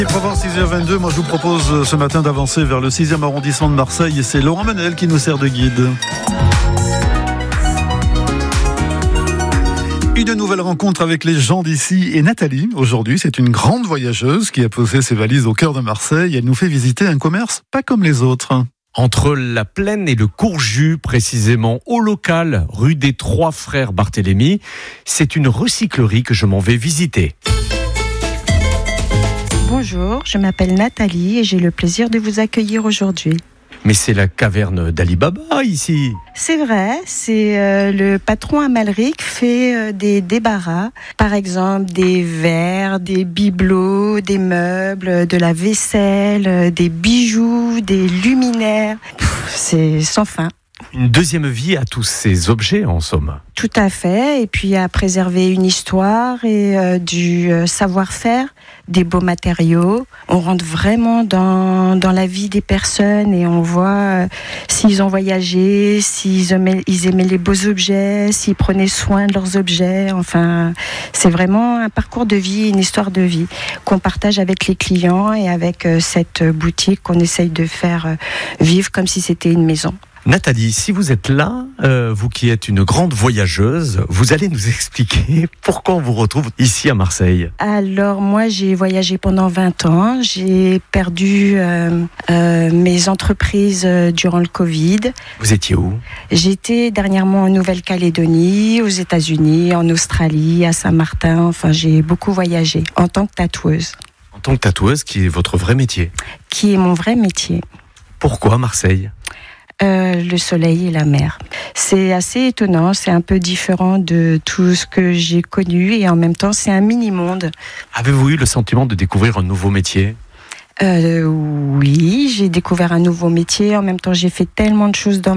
Et Provence 6h22, moi je vous propose ce matin d'avancer vers le 6e arrondissement de Marseille et c'est Laurent Menel qui nous sert de guide. Une nouvelle rencontre avec les gens d'ici et Nathalie, aujourd'hui, c'est une grande voyageuse qui a posé ses valises au cœur de Marseille. Elle nous fait visiter un commerce pas comme les autres. Entre la Plaine et le Courjus, précisément au local, rue des Trois Frères Barthélemy, c'est une recyclerie que je m'en vais visiter. Bonjour, je m'appelle Nathalie et j'ai le plaisir de vous accueillir aujourd'hui. Mais c'est la caverne d'Ali Baba ici. C'est vrai, c'est le patron Amalric fait des débarras, par exemple des verres, des bibelots, des meubles, de la vaisselle, des bijoux, des luminaires. C'est sans fin. Une deuxième vie à tous ces objets en somme. Tout à fait, et puis à préserver une histoire et du savoir-faire, des beaux matériaux. On rentre vraiment dans la vie des personnes et on voit s'ils ont voyagé, s'ils aimaient les beaux objets, s'ils prenaient soin de leurs objets. Enfin, c'est vraiment un parcours de vie, une histoire de vie qu'on partage avec les clients et avec cette boutique qu'on essaye de faire vivre comme si c'était une maison. Nathalie, si vous êtes là, vous qui êtes une grande voyageuse, vous allez nous expliquer pourquoi on vous retrouve ici à Marseille. Alors moi j'ai voyagé pendant 20 ans, j'ai perdu mes entreprises durant le Covid. Vous étiez où ? J'étais dernièrement en Nouvelle-Calédonie, aux États-Unis, en Australie, à Saint-Martin, enfin j'ai beaucoup voyagé en tant que tatoueuse. En tant que tatoueuse, qui est votre vrai métier ? Qui est mon vrai métier. Pourquoi Marseille ? Le soleil et la mer. C'est assez étonnant, c'est un peu différent de tout ce que j'ai connu et en même temps c'est un mini-monde. Avez-vous eu le sentiment de découvrir un nouveau métier ? Oui, j'ai découvert un nouveau métier, en même temps j'ai fait tellement de choses dans